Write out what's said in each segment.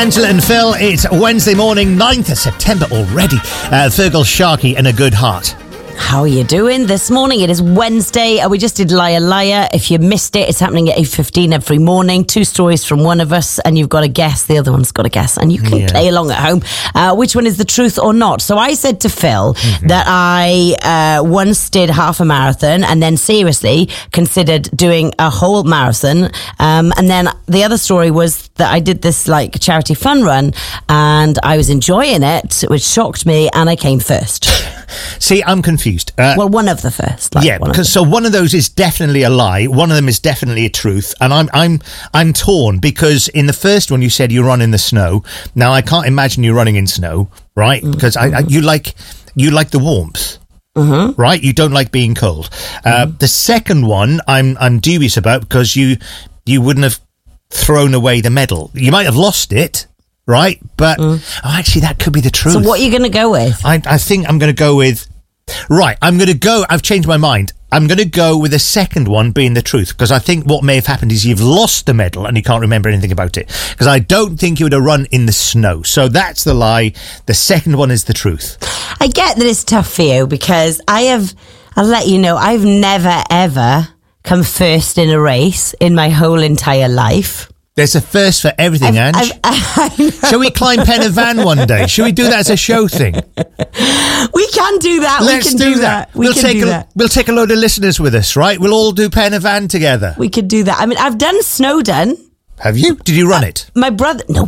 Angela and Phil, it's Wednesday morning, 9th of September already. Fergal, Sharkey and A Good Heart. How are you doing this morning? It is Wednesday. We just did Liar Liar. If you missed it, it's happening at 8:15 every morning. 2 stories from one of us, and you've got to guess. The other one's got to guess, and you can play along at home. Which one is the truth or not? So I said to Phil that I once did half a marathon, and then seriously considered doing a whole marathon. And then the other story was that I did this like charity fun run, and I was enjoying it, which shocked me, and I came first. See, I'm confused. Well, one of the first. Because one of those is definitely a lie. One of them is definitely a truth, and I'm torn because in the first one you said you run in the snow. Now I can't imagine you running in snow, right? Because you like the warmth. Right? You don't like being cold. The second one I'm dubious about because you wouldn't have thrown away the medal. You might have lost it. Right, but actually, that could be the truth. So, what are you going to go with? I think I'm going to go with. Right, I've changed my mind. I'm going to go with the second one being the truth because I think what may have happened is you've lost the medal and you can't remember anything about it. Because I don't think you would have run in the snow. So that's the lie. The second one is the truth. I get that it's tough for you because I'll let you know, I've never ever come first in a race in my whole entire life. There's a first for everything, Ange. Shall we climb Pen y Fan one day? Shall we do that as a show thing? We can do that. Let's do that. We'll take a load of listeners with us, right? We'll all do Pen y Fan together. We could do that. I mean, I've done Snowdon. Have you? Did you run it? My brother... No.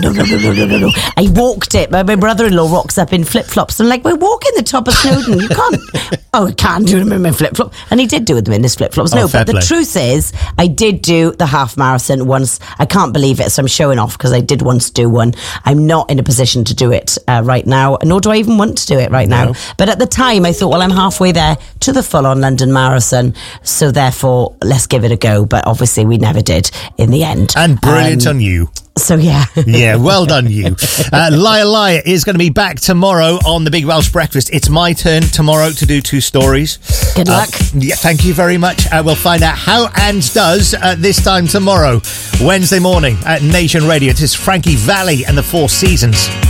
I walked it. My brother-in-law rocks up in flip-flops. I'm like, we're walking the top of Snowdon. You can't... I can't do them in my flip-flop. And he did do them in his flip-flops. No, but the truth is, I did do the half marathon once. I can't believe it, so I'm showing off because I did once do one. I'm not in a position to do it right now, nor do I even want to do it right now. But at the time, I thought, well, I'm halfway there to the full-on London Marathon, so therefore, let's give it a go. But obviously, we never did in the end. And brilliant on you. So, yeah. Yeah, well done, you. Liar Liar is going to be back tomorrow on the Big Welsh Breakfast. It's my turn tomorrow to do 2 stories. Good luck. Yeah, thank you very much. We'll find out how Ange does this time tomorrow, Wednesday morning at Nation Radio. It is Frankie Valli and the Four Seasons.